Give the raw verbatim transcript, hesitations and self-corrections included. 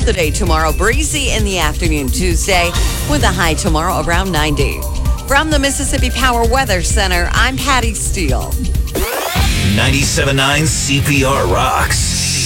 the day tomorrow. Breezy in the afternoon Tuesday with a high tomorrow around ninety. From the Mississippi Power Weather Center, I'm Patty Steele. ninety-seven point nine C P R rocks.